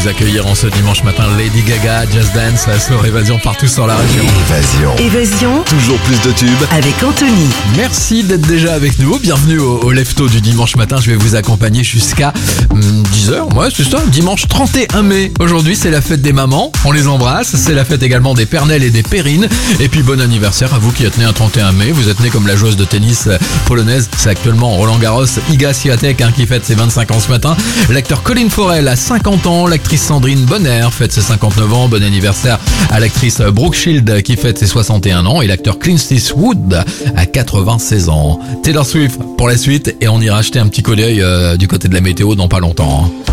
vous accueillir en ce dimanche matin. Lady Gaga, Just Dance, sur Évasion partout sur la région. Évasion. Toujours plus de tubes. Avec Anthony. Merci d'être déjà avec nous. Bienvenue au Lefto du dimanche matin. Je vais vous accompagner jusqu'à 10h. Ouais, c'est ça, dimanche 31 mai. Aujourd'hui, c'est la fête des mamans. On les embrasse. C'est la fête également des pernelles et des pérines. Et puis, bon anniversaire à vous qui êtes nés un 31 mai. Vous êtes nés comme la joueuse de tennis polonaise. C'est actuellement Roland Garros, Iga Swiatek, qui fête ses 25 ans ce matin. L'acteur Colin Farrell a 50 ans. L'actrice Sandrine Bonner fête ses 59 ans. Bon anniversaire à l'actrice Brooke Shields qui fête ses 61 ans. Et l'acteur Clint Eastwood a 96 ans. Taylor Swift pour la suite. Et on ira acheter un petit coup d'œil du côté de la météo dans pas longtemps.